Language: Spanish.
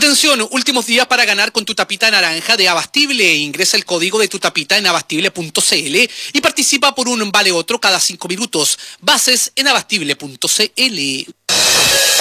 Atención, últimos días para ganar con tu tapita naranja de Abastible. Ingresa el código de tu tapita en abastible.cl y participa por un vale otro cada 5 minutos. Bases en abastible.cl.